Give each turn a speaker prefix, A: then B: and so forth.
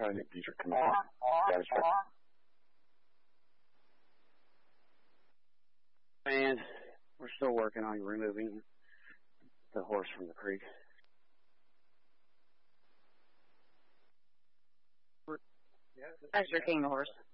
A: Project Dietrich, come on. Status check. And we're still working on removing the horse from the creek.
B: Extricating the horse.